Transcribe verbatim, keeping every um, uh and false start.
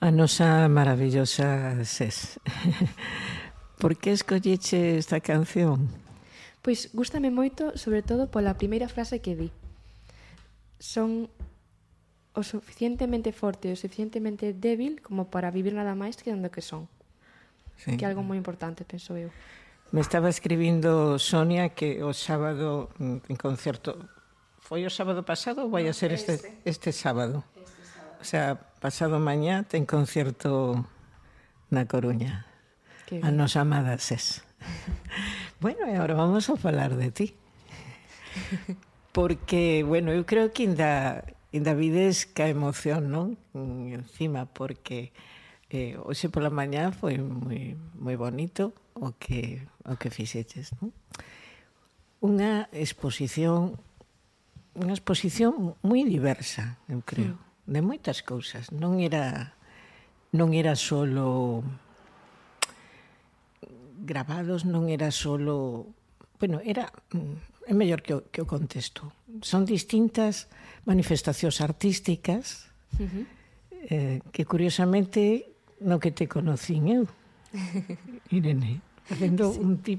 A nosa maravillosa Ses. Por que escolleche esta canción? Pois gústame moito, sobre todo pola primeira frase que di. Son o suficientemente forte e o suficientemente débil como para vivir nada máis que onde que son. Sí. Que é algo moi importante, penso eu. Me estaba escribindo Sonia que o sábado en concerto... Foi o sábado pasado ou vai a ser este, este sábado? Este sábado. O sea, pasado mañá ten concerto na Coruña. A nosa amada Ses. Bueno, e agora vamos a falar de ti. Porque, bueno, eu creo que ainda, ainda vides ca emoción, non? Encima, porque eh, hoxe pola mañá foi moi, moi bonito o que, o que fixeches, non? Unha exposición unha exposición moi diversa, eu creo, mm. de moitas cousas. Non era non era solo gravados, non era solo... Bueno, era... É mellor que o, que o contexto. Son distintas manifestacións artísticas uh-huh. eh, que, curiosamente, no que te conocín eu, Irene, facendo sí. un tipo